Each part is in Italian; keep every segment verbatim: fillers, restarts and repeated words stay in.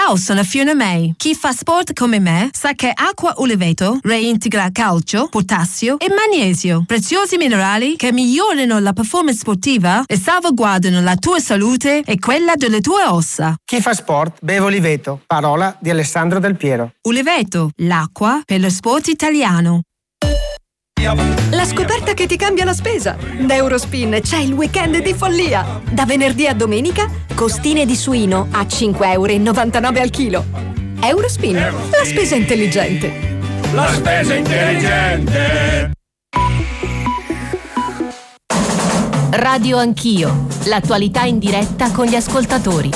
Ciao, sono Fiona May. Chi fa sport come me sa che acqua Uliveto reintegra calcio, potassio e magnesio, preziosi minerali che migliorano la performance sportiva e salvaguardano la tua salute e quella delle tue ossa. Chi fa sport beve Uliveto. Parola di Alessandro Del Piero. Uliveto, l'acqua per lo sport italiano. La scoperta che ti cambia la spesa. Da Eurospin c'è il weekend di follia. Da venerdì a domenica, costine di suino a cinque e novantanove euro al chilo. Eurospin, la spesa intelligente. La spesa intelligente. Radio Anch'io, l'attualità in diretta con gli ascoltatori.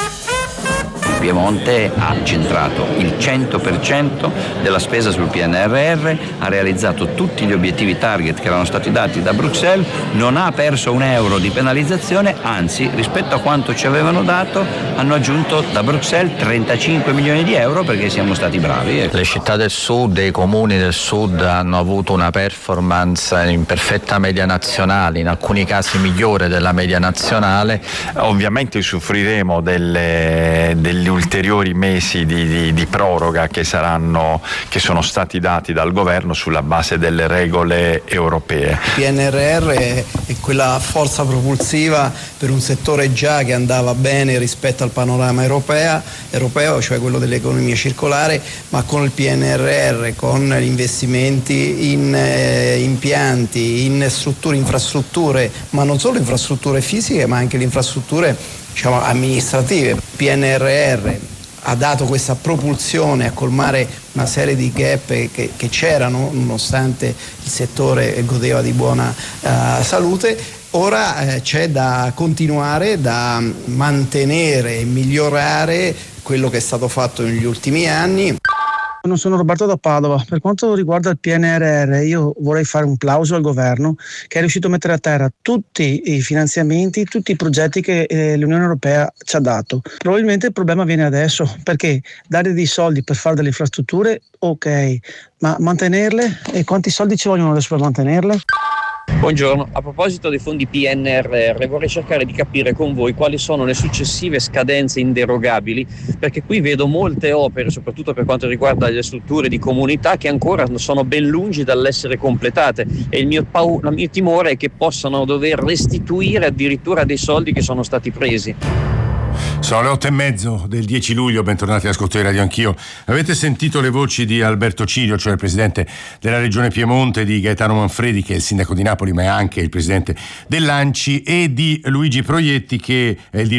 Piemonte ha centrato il cento per cento della spesa sul P N R R, ha realizzato tutti gli obiettivi target che erano stati dati da Bruxelles, non ha perso un euro di penalizzazione, anzi rispetto a quanto ci avevano dato hanno aggiunto da Bruxelles trentacinque milioni di euro perché siamo stati bravi. Le città del sud e i comuni del sud hanno avuto una performance in perfetta media nazionale, in alcuni casi migliore della media nazionale. Ovviamente soffriremo delle, degli ulteriori mesi di, di, di proroga che saranno che sono stati dati dal governo sulla base delle regole europee. Il P N R R è, è quella forza propulsiva per un settore già che andava bene rispetto al panorama europea, europeo, cioè quello dell'economia circolare, ma con il P N R R, con gli investimenti in eh, impianti, in strutture, infrastrutture, ma non solo infrastrutture fisiche, ma anche le infrastrutture, diciamo, amministrative. P N R R ha dato questa propulsione a colmare una serie di gap che, che c'erano nonostante il settore godeva di buona uh, salute. Ora eh, c'è da continuare, da mantenere e migliorare quello che è stato fatto negli ultimi anni. Non sono Roberto da Padova. Per quanto riguarda il P N R R, io vorrei fare un plauso al governo che è riuscito a mettere a terra tutti i finanziamenti, tutti i progetti che eh, l'Unione Europea ci ha dato. Probabilmente il problema viene adesso, perché dare dei soldi per fare delle infrastrutture, ok, ma mantenerle? E quanti soldi ci vogliono adesso per mantenerle? Buongiorno, a proposito dei fondi P N R R vorrei cercare di capire con voi quali sono le successive scadenze inderogabili, perché qui vedo molte opere, soprattutto per quanto riguarda le strutture di comunità, che ancora sono ben lungi dall'essere completate e il mio, pau- il mio timore è che possano dover restituire addirittura dei soldi che sono stati presi. Sono le otto e mezzo del dieci luglio, bentornati all'ascolto di Radio Anch'io. Avete sentito le voci di Alberto Cirio, cioè il presidente della regione Piemonte, di Gaetano Manfredi, che è il sindaco di Napoli ma è anche il presidente dell'A N C I, e di Luigi Proietti, che è il